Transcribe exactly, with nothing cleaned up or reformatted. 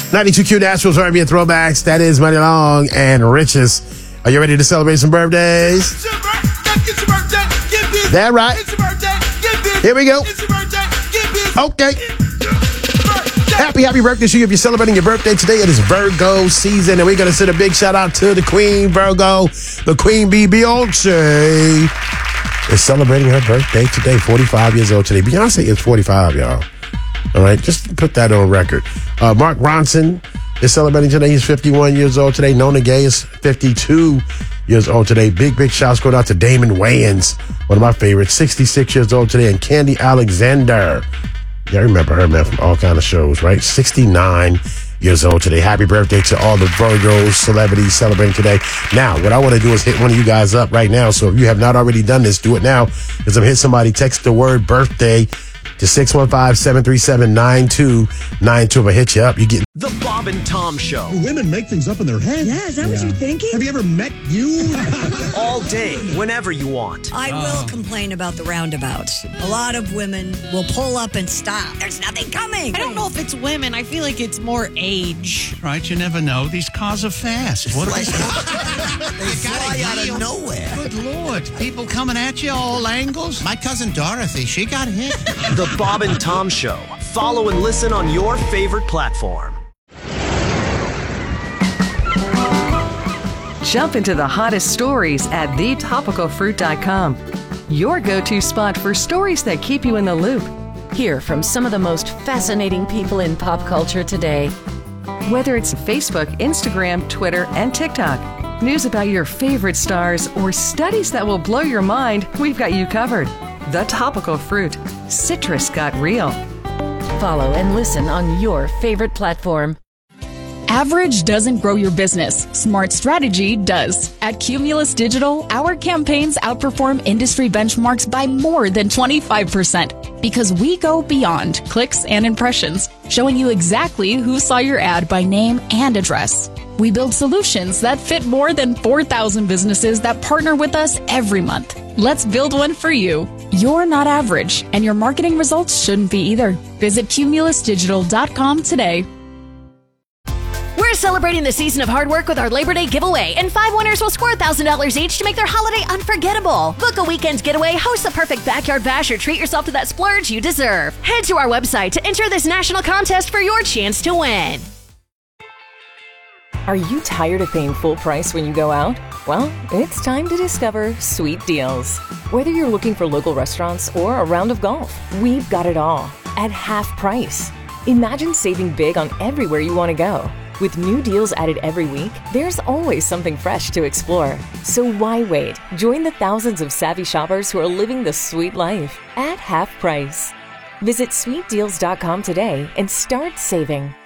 ninety-two Q Nashville's R and B and Throwbacks. That is Money Long and Riches. Are you ready to celebrate some birthdays? It's your birthday. It's your birthday. Get busy. That right. It's your birthday. Get busy. Here we go. It's your birthday. Get busy. Okay. It's your birthday. Happy, happy birthday to you. If you're celebrating your birthday today, it is Virgo season, and we're going to send a big shout out to the Queen Virgo, the Queen Bee, Beyonce, is celebrating her birthday today, forty-five years old today. Beyonce is forty-five, y'all. All right, just put that on record. Uh, Mark Ronson is celebrating today. He's fifty-one years old today. Nona Gay is fifty-two years old today. Big, big shouts going out to Damon Wayans, one of my favorites, sixty-six years old today. And Candy Alexander. Yeah, I remember her, man, from all kind of shows, right? sixty-nine years old today. Happy birthday to all the Virgos, celebrities celebrating today. Now, what I want to do is hit one of you guys up right now. So if you have not already done this, do it now. Because I'm hitting somebody, text the word birthday to six one five, seven three seven, nine two nine two. If I hit you up, you get The Bob and Tom Show. Women make things up in their head. Yeah, is that what you're thinking? Have you ever met you? All day, whenever you want. I will complain about the roundabouts. A lot of women will pull up and stop. There's nothing coming. I don't know if it's women. I feel like it's more age. Right, you never know. These cars are fast. What Like, are they fly out of nowhere. Good Lord. People coming at you all angles. My cousin Dorothy, she got hit. The Bob and Tom Show. Follow and listen on your favorite platform. Jump into the hottest stories at the topical fruit dot com. Your go-to spot for stories that keep you in the loop. Hear from some of the most fascinating people in pop culture today. Whether it's Facebook, Instagram, Twitter, and TikTok, news about your favorite stars, or studies that will blow your mind, we've got you covered. The Topical Fruit. Citrus got real. Follow and listen on your favorite platform. Average doesn't grow your business. Smart strategy does. At Cumulus Digital, our campaigns outperform industry benchmarks by more than twenty-five percent because we go beyond clicks and impressions, showing you exactly who saw your ad by name and address. We build solutions that fit more than four thousand businesses that partner with us every month. Let's build one for you. You're not average, and your marketing results shouldn't be either. Visit cumulus digital dot com today. We're celebrating the season of hard work with our Labor Day giveaway, and five winners will score one thousand dollars each to make their holiday unforgettable. Book a weekend getaway, host the perfect backyard bash, or treat yourself to that splurge you deserve. Head to our website to enter this national contest for your chance to win. Are you tired of paying full price when you go out? Well, it's time to discover Sweet Deals. Whether you're looking for local restaurants or a round of golf, we've got it all at half price. Imagine saving big on everywhere you want to go. With new deals added every week, there's always something fresh to explore. So why wait? Join the thousands of savvy shoppers who are living the sweet life at half price. Visit sweet deals dot com today and start saving.